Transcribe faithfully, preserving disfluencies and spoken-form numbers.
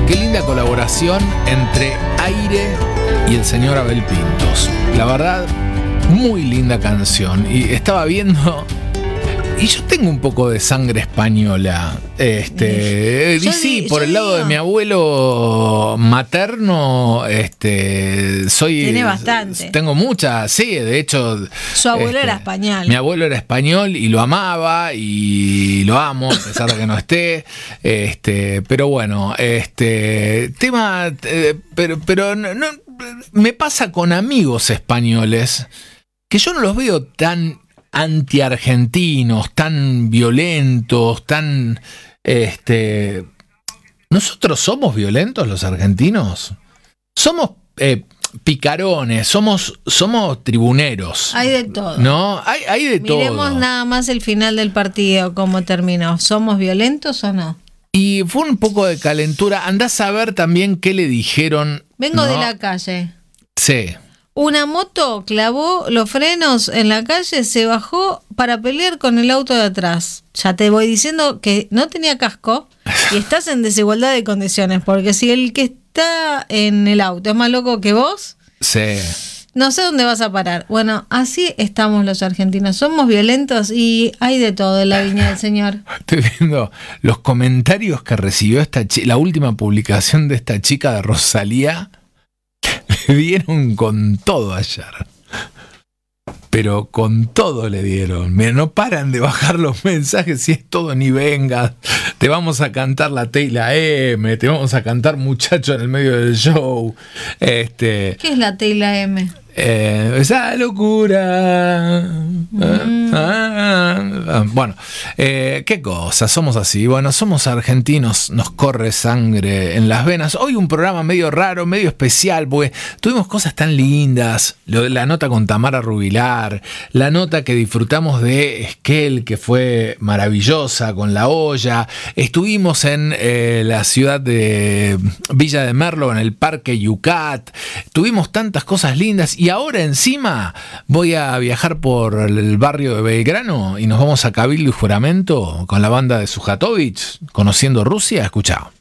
Qué linda colaboración entre Aire y el señor Abel Pintos. La verdad, muy linda canción. Y estaba viendo... Y yo tengo un poco de sangre española. Este, y sí, por el lado de mi abuelo materno, este, soy. Tiene bastante. Tengo muchas, sí, de hecho. Su abuelo este, era español. Mi abuelo era español y lo amaba y lo amo, a pesar de que no esté. Este, pero bueno, este tema, eh, pero, pero no, no, me pasa con amigos españoles que yo no los veo tan anti-argentinos, tan violentos, tan... este ¿Nosotros somos violentos los argentinos? Somos eh, picarones, somos, somos tribuneros. Hay de todo. ¿No? Hay, hay de todo. Miremos nada más el final del partido, cómo terminó. ¿Somos violentos o no? Y fue un poco de calentura. Andás a ver también qué le dijeron. Vengo ¿no? de la calle. Sí. Una moto clavó los frenos en la calle, se bajó para pelear con el auto de atrás. Ya te voy diciendo que no tenía casco y estás en desigualdad de condiciones, porque si el que está en el auto es más loco que vos, sí. No sé dónde vas a parar. Bueno, así estamos los argentinos. Somos violentos y hay de todo en la viña del Señor. Estoy viendo los comentarios que recibió esta chica, la última publicación de esta chica de Rosalía. Le dieron con todo ayer. Pero con todo le dieron. Mira, no paran de bajar los mensajes. Si es todo ni vengas. Te vamos a cantar la Teila M. Te vamos a cantar Muchacho en el medio del show. Este, ¿Qué es la Teila M? Eh, esa locura. Mm. Ah, ah, bueno, eh, qué cosa, somos así. Bueno, somos argentinos, nos corre sangre en las venas. Hoy un programa medio raro, medio especial, porque tuvimos cosas tan lindas. La nota con Tamara Rubilar, la nota que disfrutamos de Esquel, que fue maravillosa, con la olla. Estuvimos en eh, la ciudad de Villa de Merlo, en el Parque Yucat. Tuvimos tantas cosas lindas. Y ahora encima voy a viajar por el barrio de Belgrano y nos vamos a Cabildo y Juramento con la banda de Sujatovich, conociendo Rusia. Escuchá.